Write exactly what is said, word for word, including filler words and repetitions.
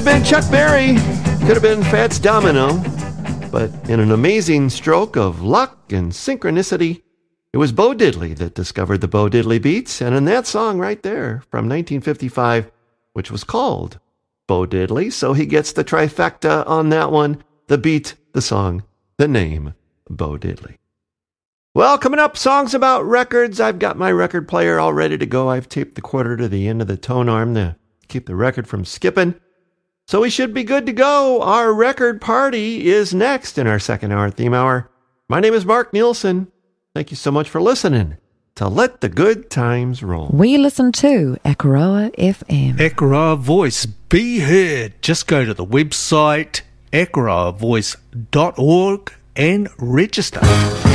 been Chuck Berry, could have been Fats Domino, but in an amazing stroke of luck and synchronicity, it was Bo Diddley that discovered the Bo Diddley beats, and in that song right there from nineteen fifty-five, which was called Bo Diddley, so he gets the trifecta on that one, the beat, the song, the name, Bo Diddley. Well, coming up, songs about records. I've got my record player all ready to go. I've taped the quarter to the end of the tone arm to keep the record from skipping. So we should be good to go. Our record party is next in our second hour theme hour. My name is Mark Nielsen. Thank you so much for listening to Let the Good Times Roll. We listen to Akaroa F M. Akaroa Voice, be heard. Just go to the website akaroa voice dot org and register.